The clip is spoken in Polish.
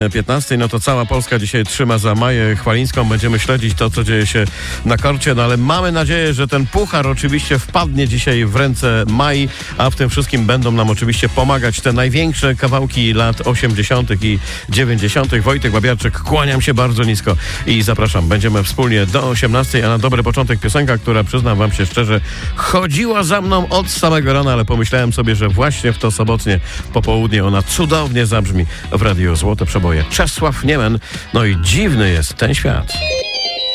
15, no to cała Polska dzisiaj trzyma za Maję Chwalińską. Będziemy śledzić to, co dzieje się na korcie, no ale mamy nadzieję, że ten puchar oczywiście wpadnie dzisiaj w ręce Mai, a w tym wszystkim będą nam oczywiście pomagać te największe kawałki lat 80. i 90. Wojtek Babiarczyk, kłaniam się bardzo nisko i zapraszam. Będziemy wspólnie do 18, a na dobry początek piosenka, która, przyznam wam się szczerze, chodziła za mną od samego rana, ale pomyślałem sobie, że właśnie w to sobotnie popołudnie ona cudownie zabrzmi w Radiu Złote Przeboje. Czesław Niemen, no i dziwny jest ten świat.